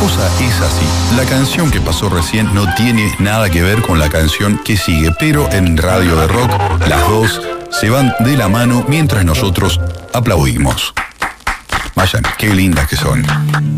cosa es así. La canción que pasó recién no tiene nada que ver con la canción que sigue, pero en Radio de Rock las dos se van de la mano mientras nosotros aplaudimos. Vayan, qué lindas que son.